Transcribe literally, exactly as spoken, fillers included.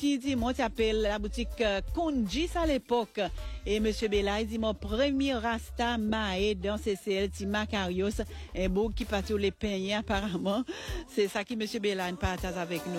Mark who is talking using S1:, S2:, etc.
S1: qui dit, moi, t'appelle la boutique euh, Konjis à l'époque. Et Monsieur Bella, il dit, mon premier Rasta Maé dans C C L, ti Macarios, un beau qui partit les peignes, apparemment. C'est ça qui Monsieur Bella partage avec nous.